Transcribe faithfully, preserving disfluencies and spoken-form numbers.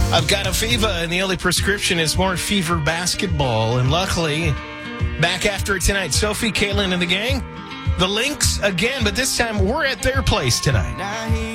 I've got a fever, and the only prescription is more fever basketball. And luckily, back after it tonight, Sophie, Caitlin, and the gang, the Lynx again, but this time we're at their place tonight.